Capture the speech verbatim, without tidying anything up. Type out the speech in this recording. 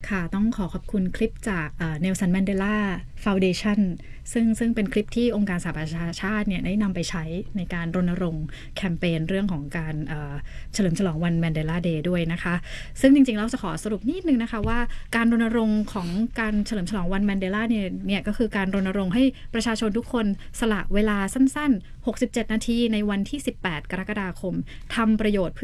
ค่ะต้องขอขอบคุณคลิปจากเนลสันแมนเดลาฟาวเดชั่นซึ่งซึ่งเป็นคลิปที่องค์การสหประชาชาติเนี่ยได้นำไปใช้ในการรณรงค์แคมเปญเรื่องของการเฉลิมฉลองวันแมนเดลาเดย์ด้วยนะคะซึ่งจริงๆเราจะขอสรุปนิดนึงนะคะว่าการรณรงค์ของการเฉลิมฉลองวันแมนเดลาเนี่ยเนี่ยก็คือการรณรงค์ให้ประชาชนทุกคนสละเวลาสั้นๆหกสิบเจ็ดนาทีในวันที่สิบแปดกรกฎาคมทำประโยชน์